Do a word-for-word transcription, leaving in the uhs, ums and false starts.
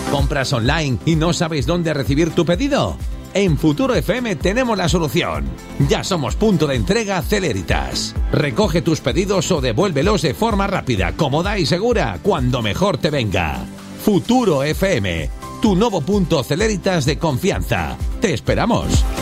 ¿Compras online y no sabes dónde recibir tu pedido? En Futuro F M tenemos la solución. Ya somos punto de entrega Celeritas. Recoge tus pedidos o devuélvelos de forma rápida, cómoda y segura, cuando mejor te venga. Futuro F M, tu nuevo punto Celeritas de confianza. ¡Te esperamos!